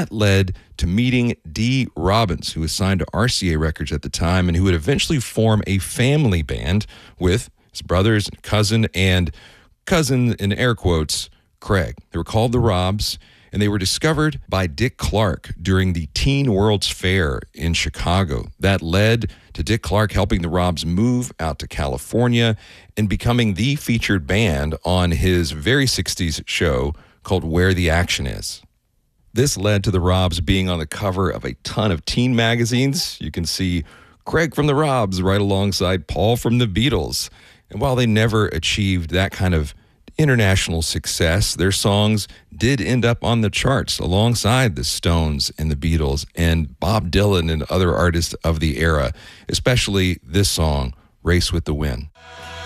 that led to meeting Dee Robbins, who was signed to RCA Records at the time and who would eventually form a family band with his brothers and cousin in air quotes, Craig. They were called the Robs, and they were discovered by Dick Clark during the Teen World's Fair in Chicago. That led to Dick Clark helping the Robs move out to California and becoming the featured band on his very 60s show called Where the Action Is. This led to the Robs being on the cover of a ton of teen magazines. You can see Craig from the Robs right alongside Paul from the Beatles. And while they never achieved that kind of international success, their songs did end up on the charts alongside the Stones and the Beatles and Bob Dylan and other artists of the era, especially this song, Race with the Wind.